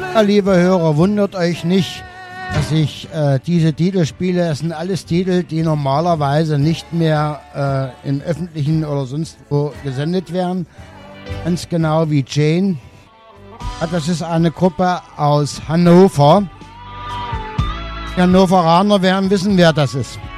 Ja, liebe Hörer, wundert euch nicht, dass ich diese Titel spiele. Es sind alles Titel, die normalerweise nicht mehr im Öffentlichen oder sonst wo gesendet werden. Ganz genau wie Jane. Das ist eine Gruppe aus Hannover. Die Hannoveraner werden wissen, wer das ist.